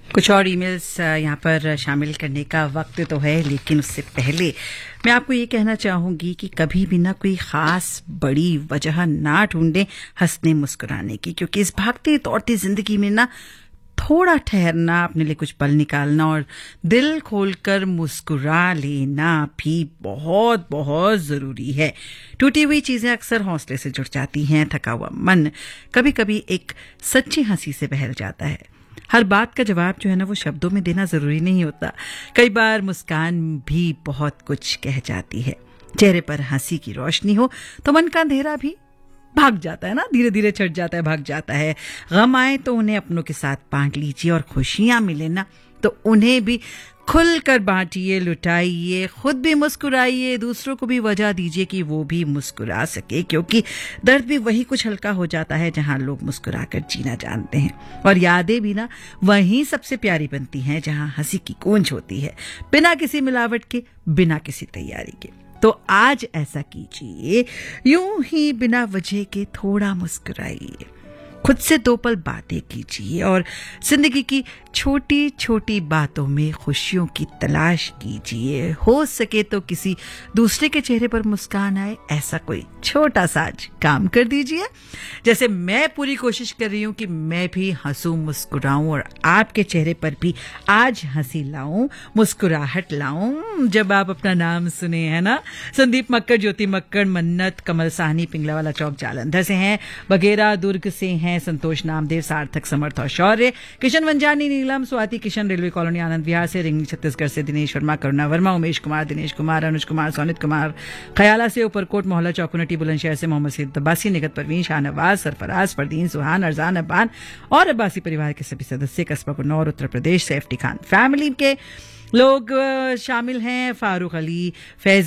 कुछ और ईमेल्स यहाँ पर शामिल करने का वक्त तो है, लेकिन उससे पहले मैं आपको ये कहना चाहूंगी कि कभी भी ना कोई खास बड़ी वजह ना ढूंढें हंसने मुस्कुराने की, क्योंकि इस भागती दौड़ती जिंदगी में ना थोड़ा ठहरना, अपने लिए कुछ पल निकालना और दिल खोलकर मुस्कुरा लेना भी बहुत बहुत जरूरी है। टूटी हुई चीजें अक्सर हौसले से जुड़ जाती हैं, थका हुआ मन कभी कभी एक सच्ची हंसी से बहल जाता है। हर बात का जवाब जो है ना वो शब्दों में देना जरूरी नहीं होता, कई बार मुस्कान भी बहुत कुछ कह जाती है। चेहरे पर हंसी की रोशनी हो तो मन का अंधेरा भी भाग जाता है ना, धीरे धीरे छट जाता है, भाग जाता है। गम आए तो उन्हें अपनों के साथ बांट लीजिए और खुशियां मिले ना तो उन्हें भी खुलकर बांटिए, लुटाइए, खुद भी मुस्कुराइए, दूसरों को भी वजह दीजिए कि वो भी मुस्कुरा सके, क्योंकि दर्द भी वही कुछ हल्का हो जाता है जहां लोग मुस्कुराकर जीना जानते हैं। और यादें भी ना वहीं सबसे प्यारी बनती हैं जहां हंसी की गूंज होती है, बिना किसी मिलावट के, बिना किसी तैयारी के। तो आज ऐसा कीजिए, यूं ही बिना वजह के थोड़ा मुस्कुराइए, खुद से दो पल बातें कीजिए और जिंदगी की छोटी छोटी बातों में खुशियों की तलाश कीजिए। हो सके तो किसी दूसरे के चेहरे पर मुस्कान आए, ऐसा कोई छोटा सा आज काम कर दीजिए। जैसे मैं पूरी कोशिश कर रही हूं कि मैं भी हंसूं, मुस्कुराऊं और आपके चेहरे पर भी आज हंसी लाऊं, मुस्कुराहट लाऊं जब आप अपना नाम सुने, है ना। संदीप मक्कड़, ज्योति मक्कड़, मन्नत, कमल साहनी पिंगला वाला चौक जालंधर से हैं, बघेरा दुर्ग से हैं संतोष नामदेव, सार्थक, समर्थ और शौर्य, किशन वंजानी, नीलम, स्वाति किशन, रेलवे कॉलोनी आनंद विहार से, रिंगनी छत्तीसगढ़ से दिनेश वर्मा, करुणा वर्मा, उमेश कुमार, दिनेश कुमार, अनुज कुमार, सोनित कुमार, खयाला से, ऊपरकोट मोहल्ला चौकुनटी बुलंदशहर से मोहम्मद सईद अब्बासी, निगत परवीन, शाहनवाज, सरफराज, फरदीन, सुहान, अरजान, अब्बान और अब्बासी परिवार के सभी सदस्य, कस्बा कुन्नौर उत्तर प्रदेश से एफटी खान फैमिली के लोग शामिल हैं, फारूक अली, फैज